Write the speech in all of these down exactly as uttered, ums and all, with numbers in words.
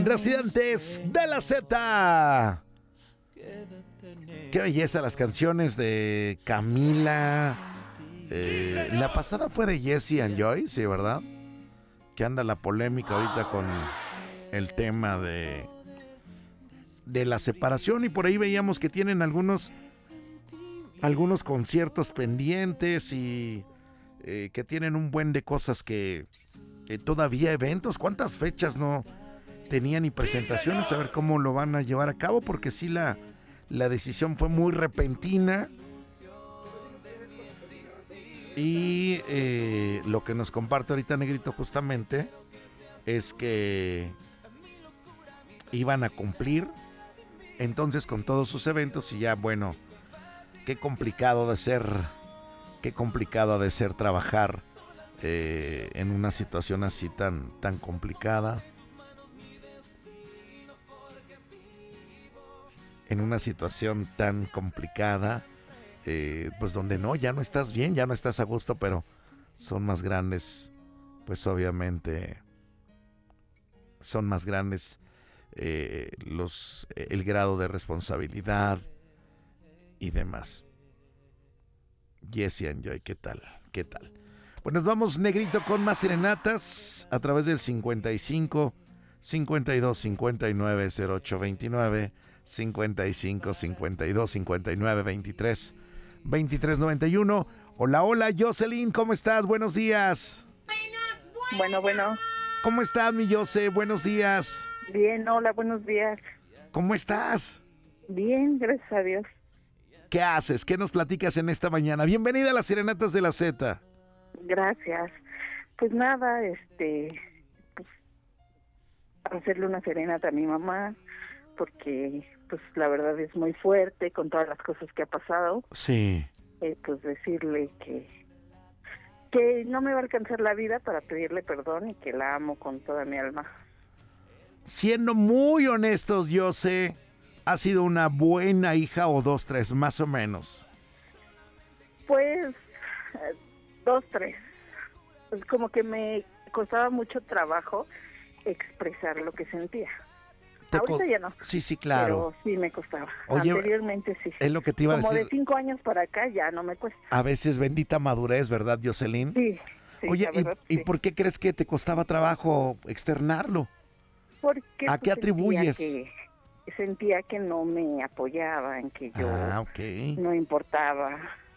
Residentes de la Z. Qué belleza las canciones de Camila. Eh, la pasada fue de Jesse and Joy, sí, ¿verdad? Que anda la polémica ahorita con el tema de de la separación, y por ahí veíamos que tienen algunos algunos conciertos pendientes y eh, que tienen un buen de cosas que eh, todavía eventos. ¿Cuántas fechas no tenían y presentaciones? A ver cómo lo van a llevar a cabo, porque sí la, la decisión fue muy repentina. Y eh, lo que nos comparte ahorita Negrito justamente es que iban a cumplir entonces con todos sus eventos, y ya, bueno, qué complicado de ser, qué complicado ha de ser trabajar eh, en una situación así tan, tan complicada. En una situación tan complicada, eh, pues donde no, ya no estás bien, ya no estás a gusto, pero son más grandes, pues obviamente son más grandes eh, los, el grado de responsabilidad y demás. Jesse and Joy, ¿qué tal? ¿Qué tal? Pues nos vamos, Negrito, con más serenatas a través del cincuenta y cinco, cincuenta y dos, cincuenta y nueve, cero ocho veintinueve, cincuenta y cinco, cincuenta y dos, cincuenta y nueve, veintitrés, veintitrés, noventa y uno. Hola, hola, Jocelyn, ¿cómo estás? Buenos días. Bueno, bueno. ¿Cómo estás, mi Jose? Buenos días. Bien, hola, buenos días. ¿Cómo estás? Bien, gracias a Dios. ¿Qué haces? ¿Qué nos platicas en esta mañana? Bienvenida a las Serenatas de la Z. Gracias. Pues nada, este, pues, hacerle una serenata a mi mamá, porque, pues, la verdad es muy fuerte con todas las cosas que ha pasado. Sí. Eh, pues decirle que, que no me va a alcanzar la vida para pedirle perdón y que la amo con toda mi alma. Siendo muy honestos, yo sé, ¿ha sido una buena hija o dos, tres, más o menos? Pues, eh, dos, tres. Pues como que me costaba mucho trabajo expresar lo que sentía. Te Ahorita co- ya no. Sí, sí, claro. Pero sí me costaba. Oye, Anteriormente sí. es lo que te iba a Como decir. de cinco años para acá ya no me cuesta. A veces bendita madurez, ¿verdad, Jocelyn? Sí. sí Oye, la ¿y, verdad, ¿y sí. por qué crees que te costaba trabajo externarlo? Porque ¿A qué pues, atribuyes? Sentía que, sentía que no me apoyaban, que yo Ah, ok. no importaba.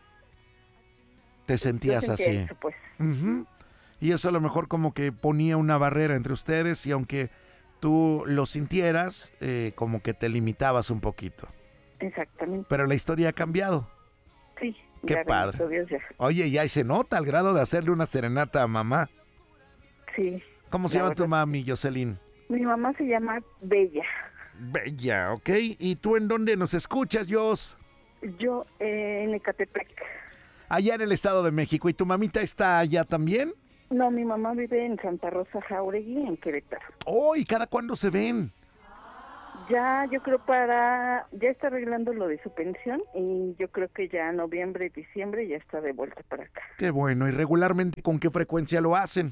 Te sentías Yo sentía así. eso, pues. Ujú. Y eso a lo mejor como que ponía una barrera entre ustedes, y aunque tú lo sintieras, eh, como que te limitabas un poquito. Exactamente. Pero la historia ha cambiado. Sí. Qué ya padre. bendito Dios, ya. Oye, ya se nota al grado de hacerle una serenata a mamá. Sí. ¿Cómo se la llama tu verdad. mami, Jocelyn? Mi mamá se llama Bella. Bella, ¿ok? ¿Y tú en dónde nos escuchas, Jos? Yo eh, en Ecatepec. Allá en el Estado de México. ¿Y tu mamita está allá también? No, mi mamá vive en Santa Rosa Jauregui, en Querétaro. Oh, ¿y cada cuándo se ven? Ya, yo creo para... Ya está arreglando lo de su pensión y yo creo que ya noviembre, diciembre ya está de vuelta para acá. Qué bueno. ¿Y regularmente con qué frecuencia lo hacen?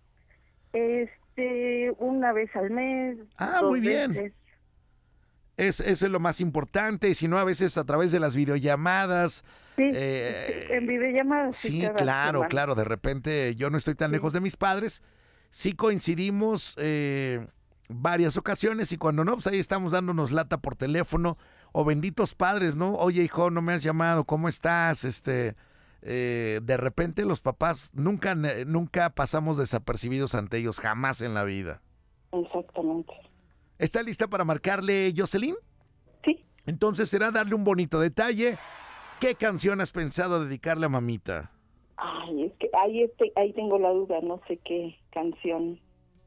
Este, una vez al mes. Ah, dos muy bien. veces. Es, eso es lo más importante, y si no, a veces a través de las videollamadas. Sí, eh, sí, en videollamadas. Sí, cada claro, semana. claro. De repente yo no estoy tan Sí. lejos de mis padres. Sí coincidimos eh, varias ocasiones, y cuando no, pues ahí estamos dándonos lata por teléfono. O benditos padres, ¿no? Oye, hijo, no me has llamado, ¿cómo estás? Este, eh, de repente los papás nunca, nunca pasamos desapercibidos ante ellos, jamás en la vida. Exactamente. ¿Está lista para marcarle, Jocelyn? Sí. Entonces será darle un bonito detalle. ¿Qué canción has pensado dedicarle a mamita? Ay, es que ahí, este, ahí tengo la duda, no sé qué canción.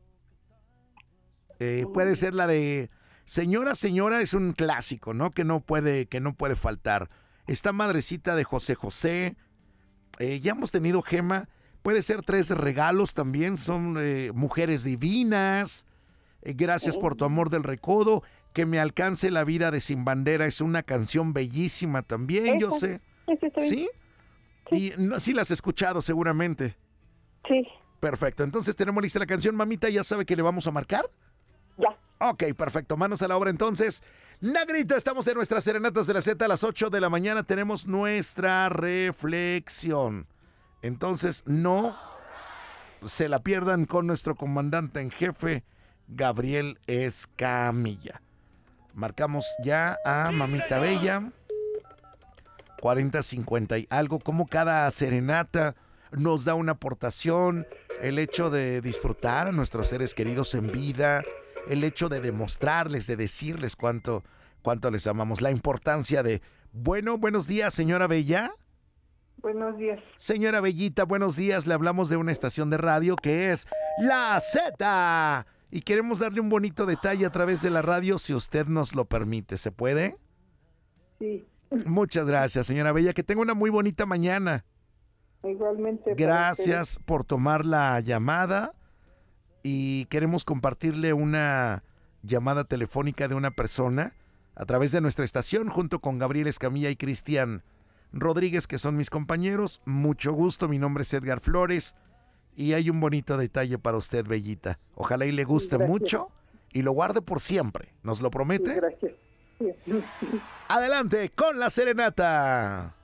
Eh, puede ser la de Señora, Señora, es un clásico, ¿no? Que no puede, que no puede faltar. Está Madrecita de José José. Eh, ya hemos tenido, Gema. Puede ser Tres Regalos también. Son eh, Mujeres Divinas. Eh, gracias por tu amor del recodo. Que me alcance la vida de Sin Bandera. Es una canción bellísima también, Esa, yo sé. esa está bien. ¿Sí? Sí. Y no, sí la has escuchado seguramente. Sí. Perfecto. Entonces tenemos lista la canción, mamita. ¿Ya sabe que le vamos a marcar? Ya. Ok, perfecto. Manos a la obra entonces. Negrito, estamos en nuestras serenatas de la Z a las ocho de la mañana. Tenemos nuestra reflexión. Entonces, no se la pierdan con nuestro comandante en jefe, Gabriel Escamilla. Marcamos ya a Mamita Bella. cuarenta cincuenta y algo. Como cada serenata nos da una aportación. El hecho de disfrutar a nuestros seres queridos en vida. El hecho de demostrarles, de decirles cuánto, cuánto les amamos. La importancia de, bueno, buenos días, señora Bella. Buenos días. Señora Bellita, buenos días. Le hablamos de una estación de radio que es La Z. Y queremos darle un bonito detalle a través de la radio, si usted nos lo permite. ¿Se puede? Sí. Muchas gracias, señora Bella. Que tenga una muy bonita mañana. Igualmente. Gracias por tomar la llamada. Y queremos compartirle una llamada telefónica de una persona a través de nuestra estación junto con Gabriel Escamilla y Cristian Rodríguez, que son mis compañeros. Mucho gusto, mi nombre es Edgar Flores y hay un bonito detalle para usted, Bellita. Ojalá y le guste Gracias. mucho y lo guarde por siempre. ¿Nos lo promete? Sí, gracias. Sí. Adelante con la serenata.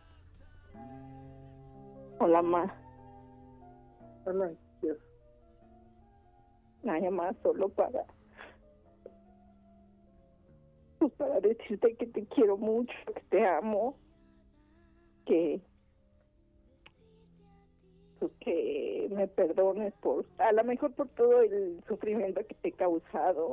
Hola, ma. Hola, Dios. Nada más solo para pues para decirte que te quiero mucho, que te amo, que pues que me perdones por, a lo mejor por todo el sufrimiento que te he causado.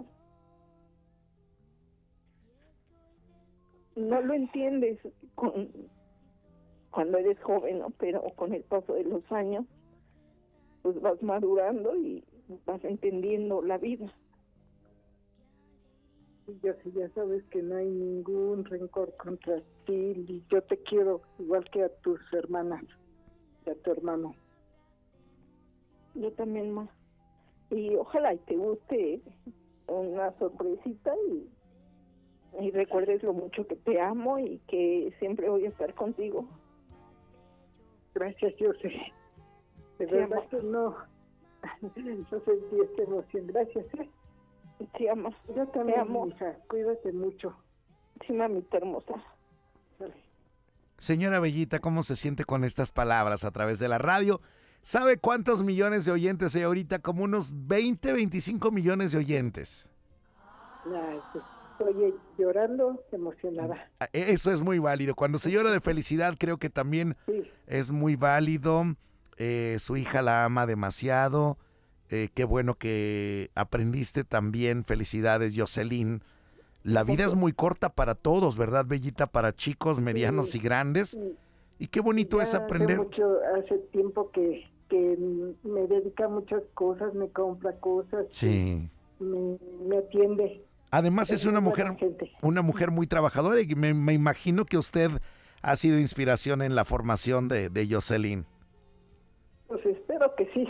No lo entiendes con, cuando eres joven, ¿no? Pero con el paso de los años pues vas madurando y vas entendiendo la vida. Yo sí, ya sabes que no hay ningún rencor contra ti y yo te quiero igual que a tus hermanas y a tu hermano. Yo también, ma. Y ojalá y te guste una sorpresita y, y recuerdes lo mucho que te amo y que siempre voy a estar contigo. Gracias, yo sé. De Sí, verdad amor. que no, no sentí esta emoción. Gracias, ¿eh? Sí, ama. Yo Te también, amo. hija. Cuídate mucho. Sí, mamita hermosa. Vale. Señora Bellita, ¿cómo se siente con estas palabras a través de la radio? ¿Sabe cuántos millones de oyentes hay ahorita? Como unos veinte, veinticinco millones de oyentes. Ay, pues, oye, llorando, emocionada. Eso es muy válido. Cuando se llora de felicidad, creo que también Sí, es muy válido. Eh, su hija la ama demasiado. Eh, qué bueno que aprendiste también. Felicidades, Jocelyn. La vida es muy corta para todos, ¿verdad, Bellita? Para chicos, medianos Sí. y grandes. sí. Y qué bonito Ya es aprender. Hace, mucho, hace tiempo que, que me dedica a muchas cosas, me compra cosas, Sí. me, me atiende. Además es una muy mujer, buena gente. una mujer muy trabajadora y me, me imagino que usted ha sido inspiración en la formación de, de Jocelyn. Pues espero que sí.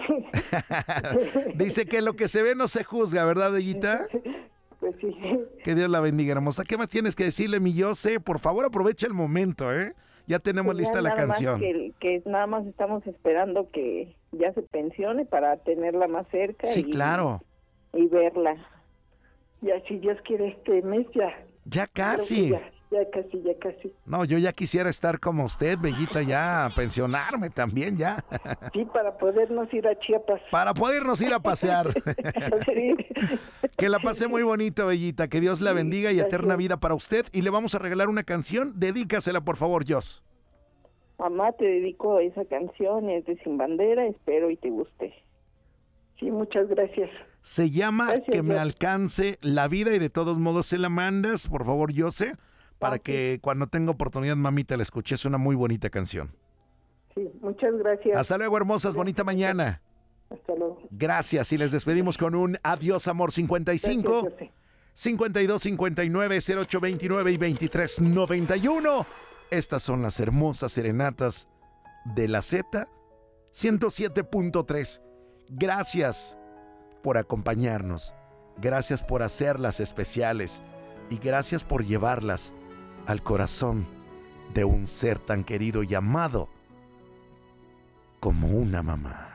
Dice que lo que se ve no se juzga, ¿verdad, Bellita? Pues sí. Que Dios la bendiga, hermosa. ¿Qué más tienes que decirle, mi Jose? Por favor, aprovecha el momento, ¿eh? Ya tenemos Pues lista ya la nada más canción. Que, que nada más estamos esperando que ya se pensione para tenerla más cerca. Sí, y, claro. y verla. Ya si Dios quiere este mes ya. Ya Creo que casi. Ya, ya casi, ya casi. No, yo ya quisiera estar como usted, Bellita, ya pensionarme también, ya. Sí, para podernos ir a Chiapas. Para podernos ir a pasear. Sí. Que la pase muy bonito, Bellita. Que Dios la bendiga y gracias. eterna vida para usted. Y le vamos a regalar una canción. Dedícasela, por favor, Jos. Mamá, te dedico esa canción, es de Sin Bandera, espero y te guste. Sí, muchas gracias. Se llama Gracias, Que me Jos. alcance la vida y de todos modos se la mandas, por favor, Jose, para Ok. que cuando tenga oportunidad, mamita, la escuche. Es una muy bonita canción. Sí, muchas gracias. Hasta luego, hermosas. Bonita mañana. Hasta luego. Gracias. Y les despedimos con un adiós, amor. cincuenta y cinco, Gracias, José. cincuenta y dos, cincuenta y nueve, cero ocho veintinueve y veintitrés noventa y uno. Estas son las hermosas serenatas de la Z ciento siete punto tres. Gracias por acompañarnos. Gracias por hacerlas especiales. Y gracias por llevarlas al corazón de un ser tan querido y amado como una mamá.